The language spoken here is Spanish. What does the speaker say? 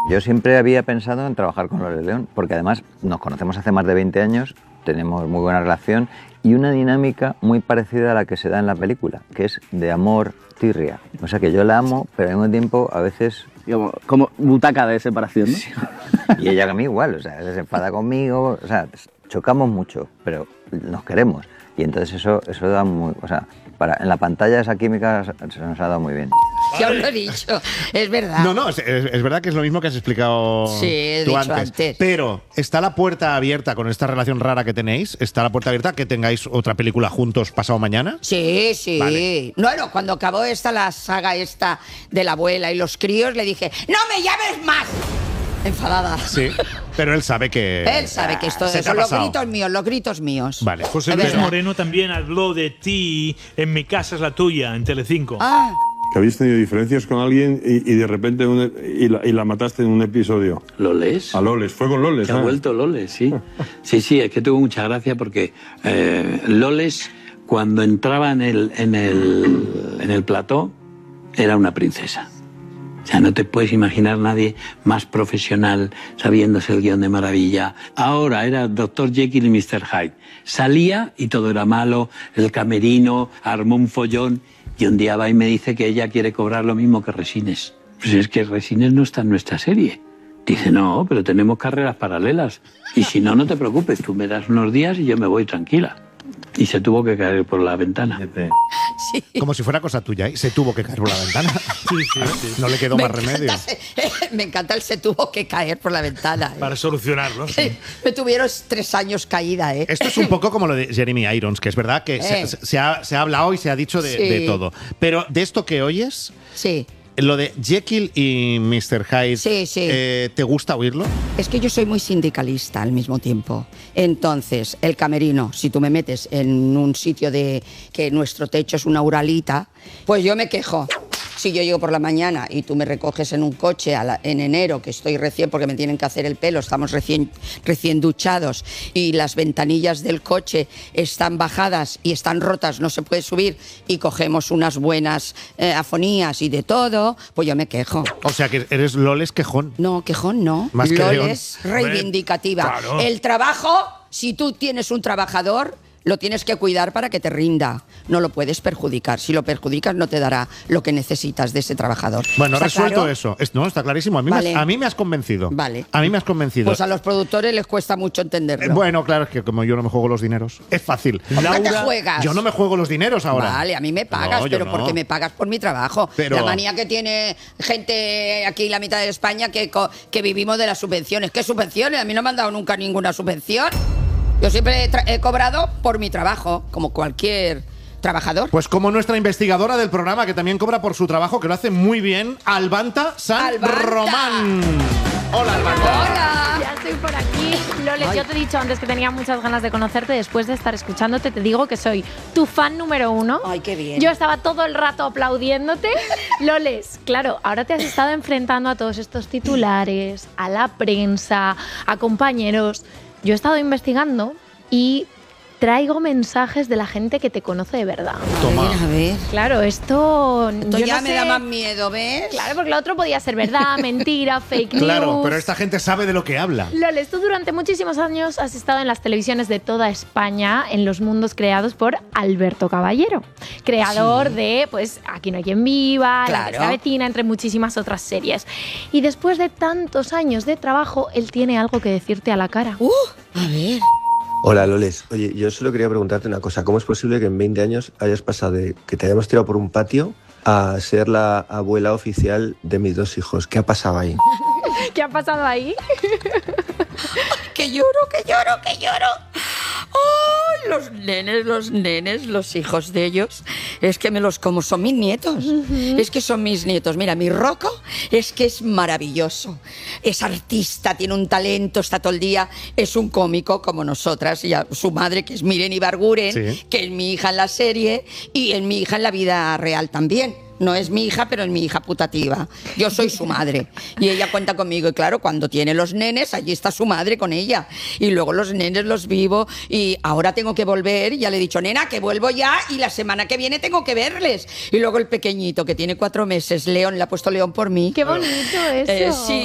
Yo siempre había pensado en trabajar con Loles León, porque además nos conocemos hace más de 20 años, tenemos muy buena relación y una dinámica muy parecida a la que se da en la película, que es de amor tirria. O sea que yo la amo, pero al mismo tiempo a veces... Digamos, como butaca de separación, ¿no? Sí. Y ella a mí igual, o sea, se enfada conmigo, o sea, chocamos mucho, pero nos queremos. Y entonces eso da muy... O sea, en la pantalla esa química se nos ha dado muy bien. Ya os lo he dicho, es verdad. No, es verdad que es lo mismo que has explicado Sí, he tú dicho antes. Pero ¿está la puerta abierta con esta relación rara que tenéis? ¿Está la puerta abierta que tengáis otra película juntos pasado mañana? Sí. Vale. No, cuando acabó la saga esta de la abuela y los críos, le dije, ¡no me llames más! Enfadada. Sí, pero él sabe que... Él sabe que esto se te son ha los pasado. gritos míos. Vale. José Es Luis verdad. Moreno también habló de ti en Mi casa es la tuya, en Telecinco. Ah, Que habéis tenido diferencias con alguien y de repente y la mataste en un episodio. ¿Loles? A Loles, fue con Loles. Que ha vuelto Loles, sí. Sí, es que tuvo mucha gracia porque Loles, cuando entraba en el plató, era una princesa. O sea, no te puedes imaginar nadie más profesional sabiéndose el guión de maravilla. Ahora era Dr. Jekyll y Mr. Hyde. Salía y todo era malo, el camerino, armó un follón y un día va y me dice que ella quiere cobrar lo mismo que Resines. Pues es que Resines no está en nuestra serie. Dice, no, pero tenemos carreras paralelas. Y si no, no te preocupes, tú me das unos días y yo me voy tranquila. Y se tuvo que caer por la ventana. sí. Como si fuera cosa tuya, ¿eh? Se tuvo que caer por la ventana. Sí. No le quedó más remedio. Me encanta el se tuvo que caer por la ventana. Para solucionarlo. Sí. Me tuvieron 3 años caída, ¿eh? Esto es un poco como lo de Jeremy Irons, que es verdad que se ha hablado y se ha dicho de todo. Pero de esto que oyes, Sí. lo de Jekyll y Mr. Hyde, Sí. ¿te gusta oírlo? Es que yo soy muy sindicalista al mismo tiempo. Entonces, el camerino, si tú me metes en un sitio de que nuestro techo es una uralita, pues yo me quejo. Si yo llego por la mañana y tú me recoges en un coche en enero, que estoy recién, porque me tienen que hacer el pelo, estamos recién duchados, y las ventanillas del coche están bajadas y están rotas, no se puede subir, y cogemos unas buenas afonías y de todo, pues yo me quejo. O sea, que eres Loles quejón. No, quejón no. Más que LOL león. es reivindicativa. Claro. El trabajo, si tú tienes un trabajador, lo tienes que cuidar para que te rinda. No lo puedes perjudicar. Si lo perjudicas, no te dará lo que necesitas de ese trabajador. Bueno, ¿Está resuelto claro? eso. No, está clarísimo. Vale. A mí me has convencido. Vale. A mí me has convencido. Pues a los productores les cuesta mucho entenderlo. Bueno, claro, es que como yo no me juego los dineros, es fácil. ¿Por qué te juegas? Yo no me juego los dineros ahora. Vale, a mí me pagas, No, yo pero no. porque me pagas por mi trabajo. Pero- La manía que tiene gente aquí, la mitad de España, que vivimos de las subvenciones. ¿Qué subvenciones? A mí no me han dado nunca ninguna subvención. Yo siempre he cobrado por mi trabajo, como cualquier trabajador. Pues como nuestra investigadora del programa, que también cobra por su trabajo, que lo hace muy bien, Albanta San ¡Albanta! Román. Hola, Albanta. ¡Hola! Ya estoy por aquí. Loles, yo te he dicho antes que tenía muchas ganas de conocerte. Después de estar escuchándote, te digo que soy tu fan número 1. Ay, qué bien. Yo estaba todo el rato aplaudiéndote. Loles, claro, ahora te has estado enfrentando a todos estos titulares, a la prensa, a compañeros. Yo he estado investigando y traigo mensajes de la gente que te conoce de verdad. Toma. A ver. Claro, esto Esto yo ya no me sé- da más miedo, ¿ves? Claro, porque lo otro podía ser verdad, mentira, fake news. Claro, pero esta gente sabe de lo que habla. Loles, tú durante muchísimos años has estado en las televisiones de toda España, en los mundos creados por Alberto Caballero, creador de, pues, Aquí no hay quien viva, La Claro. que se avecina, entre muchísimas otras series. Y después de tantos años de trabajo, él tiene algo que decirte a la cara. A ver. Hola Loles, oye, yo solo quería preguntarte una cosa. ¿Cómo es posible que en 20 años hayas pasado de que te hayamos tirado por un patio a ser la abuela oficial de mis 2 hijos? ¿Qué ha pasado ahí? ¿Qué ha pasado ahí? Que lloro. ¡Ay, los nenes, los hijos de ellos! Es que me los como, son mis nietos. Es que son mis nietos. Mira, mi Rocco es que es maravilloso. Es artista, tiene un talento, está todo el día. Es un cómico como nosotras. Y su madre, que es Miren Ibarguren, Sí. que es mi hija en la serie y es mi hija en la vida real también. No es mi hija, pero es mi hija putativa. Yo soy su madre. Y ella cuenta conmigo. Y claro, cuando tiene los nenes, allí está su madre con ella. Y luego los nenes los vivo. Y ahora tengo que volver. Y ya le he dicho, nena, que vuelvo ya. Y la semana que viene tengo que verles. Y luego el pequeñito, que tiene 4 meses, León, le ha puesto León por mí. Qué bonito eso. Sí,